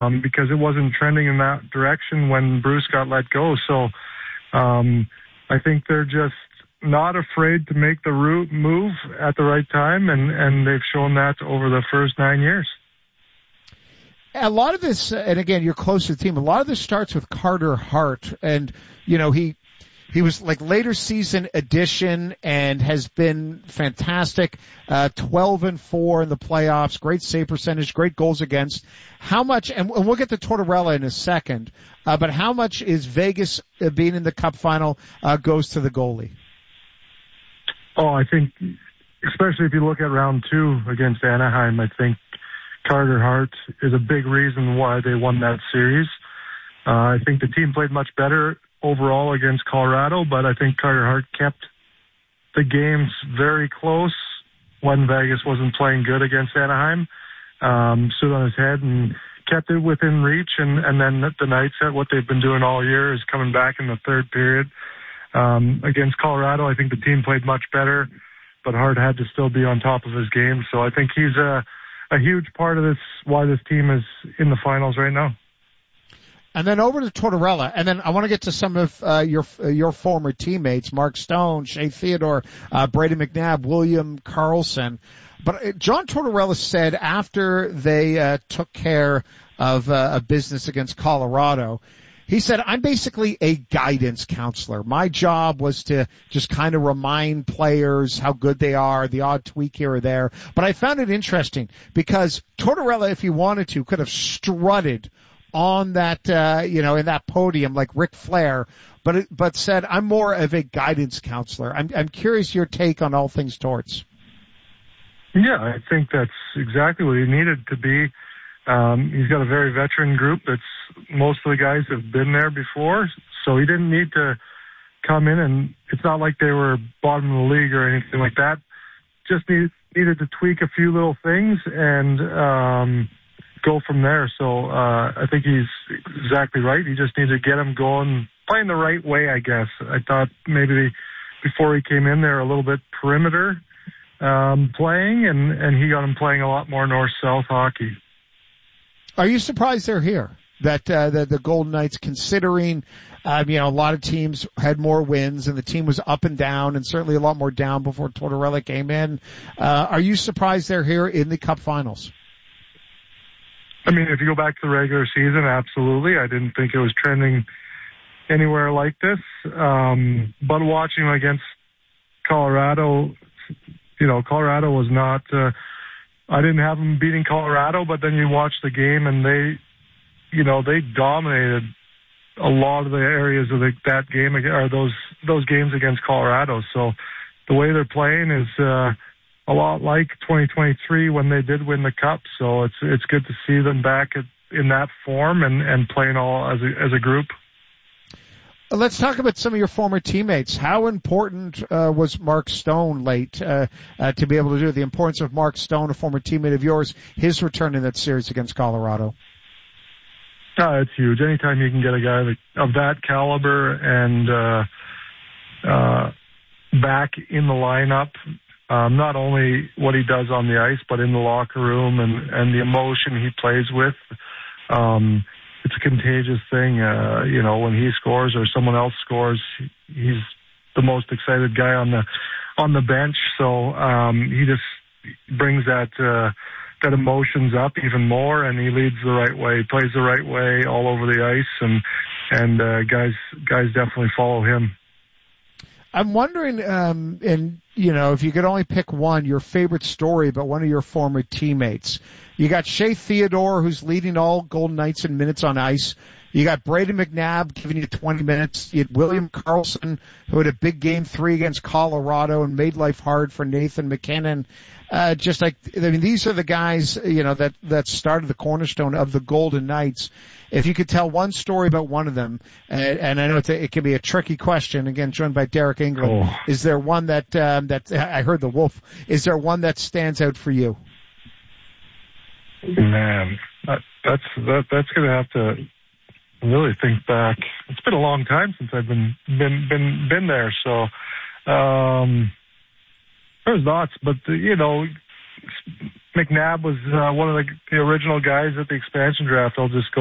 because it wasn't trending in that direction when Bruce got let go. So I think they're just not afraid to make the move at the right time, and they've shown that over the first 9 years. A lot of this, and again, you're close to the team, a lot of this starts with Carter Hart, and, you know, he was like later season addition and has been fantastic, 12-4 in the playoffs, great save percentage, great goals against. How much, and we'll get to Tortorella in a second, but how much is Vegas being in the Cup final goes to the goalie? Oh, I think, especially if you look at round 2 against Anaheim, I think Carter Hart is a big reason why they won that series. I think the team played much better overall against Colorado, but I think Carter Hart kept the games very close when Vegas wasn't playing good against Anaheim. Stood on his head and kept it within reach, and then the Knights, at what they've been doing all year, is coming back in the third period. Against Colorado, I think the team played much better, but Hart had to still be on top of his game. So I think he's a huge part of this, why this team is in the finals right now. And then over to Tortorella, and then I want to get to some of your former teammates, Mark Stone, Shea Theodore, Brady McNabb, William Karlsson. But John Tortorella said after they took care of a business against Colorado, he said, I'm basically a guidance counselor. My job was to just kind of remind players how good they are, the odd tweak here or there. But I found it interesting because Tortorella, if he wanted to, could have strutted on that, in that podium like Ric Flair, but said, I'm more of a guidance counselor. I'm curious your take on all things Torts. Yeah, I think that's exactly what he needed to be. He's got a very veteran group. Most of the guys have been there before, so he didn't need to come in, and it's not like they were bottom of the league or anything like that. Just needed to tweak a few little things and go from there. So I think he's exactly right. He just needs to get him going, playing the right way, I guess. I thought maybe before he came in there a little bit perimeter playing, and he got him playing a lot more north-south hockey. Are you surprised they're here? That the Golden Knights, considering a lot of teams had more wins and the team was up and down, and certainly a lot more down before Tortorella came in. Are you surprised they're here in the Cup Finals? I mean, if you go back to the regular season, absolutely. I didn't think it was trending anywhere like this. But watching against Colorado, Colorado was not. I didn't have them beating Colorado, but then you watch the game and they dominated a lot of the areas of that game, or those games against Colorado. So the way they're playing is a lot like 2023 when they did win the Cup. So it's good to see them back in that form and playing all as a group. Let's talk about some of your former teammates. How important was Mark Stone late to be able to do it? The importance of Mark Stone, a former teammate of yours, his return in that series against Colorado. It's huge. Anytime you can get a guy of that caliber and back in the lineup, not only what he does on the ice, but in the locker room and the emotion he plays with. It's a contagious thing. When he scores or someone else scores, he's the most excited guy on the bench. So he just brings that emotions up even more, and he leads the right way, plays the right way all over the ice, and guys definitely follow him. I'm wondering, if you could only pick one, your favorite story about one of your former teammates. You got Shea Theodore, who's leading all Golden Knights in minutes on ice. You got Brady McNabb giving you 20 minutes. You had William Karlsson, who had a big Game 3 against Colorado and made life hard for Nathan MacKinnon. These are the guys, that started the cornerstone of the Golden Knights. If you could tell one story about one of them, and I know it can be a tricky question, again, joined by Derek England, is there one that I heard the Wolf, is there one that stands out for you? Man, that's going to have to really think back. It's been a long time since I've been there, so there's lots, but McNabb was one of the original guys at the expansion draft. I'll just go